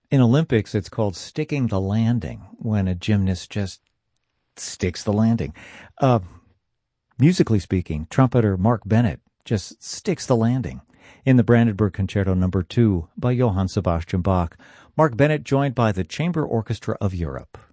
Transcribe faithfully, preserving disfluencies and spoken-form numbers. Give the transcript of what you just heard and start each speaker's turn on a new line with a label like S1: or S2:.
S1: In Olympics, it's called sticking the landing, when a gymnast just sticks the landing. Uh, musically speaking, trumpeter Mark Bennett just sticks the landing in the Brandenburg Concerto Number two by Johann Sebastian Bach. Mark Bennett joined by the Chamber Orchestra of Europe.